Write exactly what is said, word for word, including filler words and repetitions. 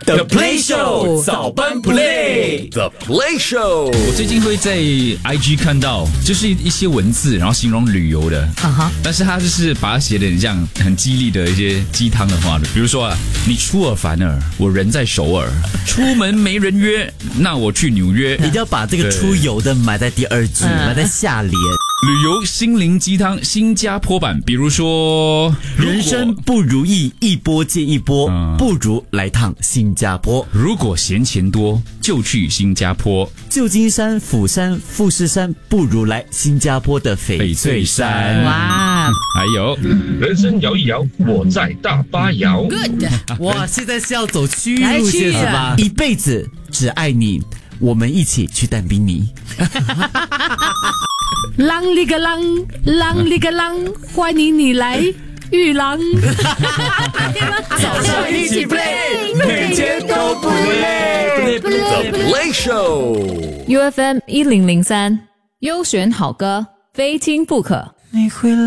The Play Show 早班 Play The Play Show。 我最近会在 I G 看到，就是一些文字，然后形容旅游的，啊哈，但是他就是把它写的很像很激励的一些鸡汤的话的，比如说啊，你出尔反尔，我人在首尔，出门没人约，那我去纽约。 一定要把这个出游的埋在第二句，埋在下联。 旅游心灵鸡汤新加坡版，比如说人生不如意，一波接一波，嗯、不如来趟新加坡。 如果嫌钱多，就去新加坡。 旧金山、釜山、富士山，不如来新加坡的翡翠山。 哇！ 还有人生摇一摇，我在大巴摇。 Good！ 哇，现在是要走区域路线是吧？一辈子只爱你，我们一起去但宾尼。 啷里个啷，啷里个啷，欢迎你来玉郎。 早上一起 play， 每天都不累。The Play Show U F M 一零零三，优选好歌，非听不可。 你会